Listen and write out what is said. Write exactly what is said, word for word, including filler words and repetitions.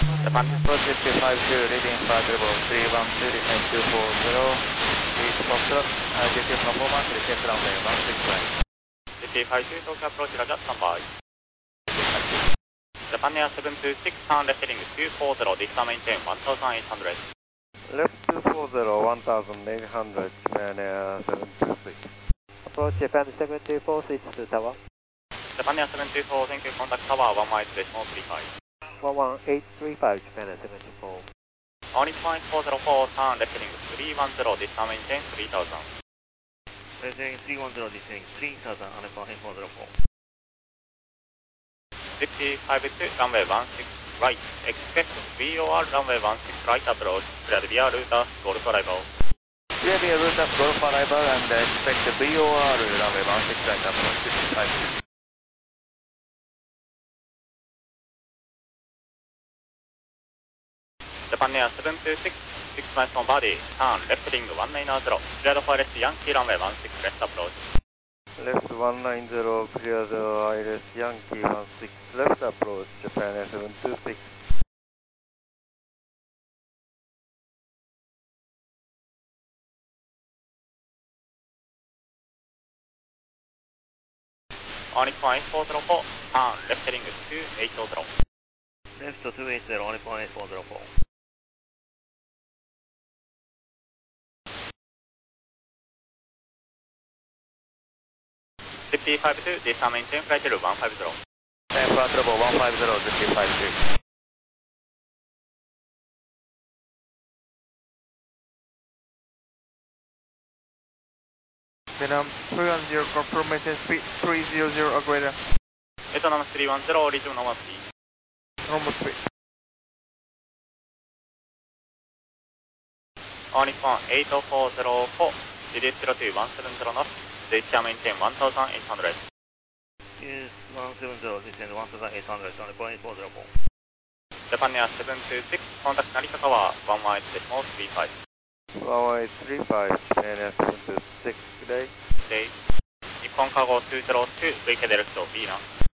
Japan Approach two five two, leading flight level three one two, descend two four zero, reach Foxtrot, altitude performance, request runway one six right. G T five two, Tokyo Approach, Roger, standby. Japan Air seven two six, turn left heading two four zero, descend maintain one thousand eight hundred. Left two four zero, one thousand eight hundred, Japan Air seven two six. Approach Japan seven two four six to tower. Japan Air seven two four, thank you, contact tower one one eight decimal three five. one one eight three five, Japan Air seven two four. Only point four zero four, turn left heading three one zero, descend maintain three thousand. Descending three one zero, descending three thousand, Alpha eight four zero four. Sixty five two, runway one six right, expect V O R runway one six right approach, clear via Router, Golf arrival. Clear via Router, Golf arrival, and expect V O R runway one six right approach, sixty-five two. Japan Air seven two six, six miles on body, turn left heading one nine zero, cleared for left Yankee runway one six left approach. Left one nine zero, clear the I L S Yankee one six left approach, Japan Air seven two six. Only point four zero four, turn left heading two eight zero. Left two eight zero, only point eight four zero four. Zipty five two, descend maintain flight level one five zero. Maintain flight level one five zero, Zipty five two. Vietnam three one zero, confirmation speed three zero zero, operator. Vietnam three one zero, resume normal speed. Normal speed. Only point eight zero four zero four, reduce zero to one seven zero knots, descend maintain one thousand eight hundred. Is one seven zero, descend one thousand eight hundred, only point eight four zero four. Japan Air seven two six, contact Narita Tower one one eight decimal three five. one one eight three five, Japan Air seven two six, good day. Day. Nippon Cargo two zero two, V K Direct V now.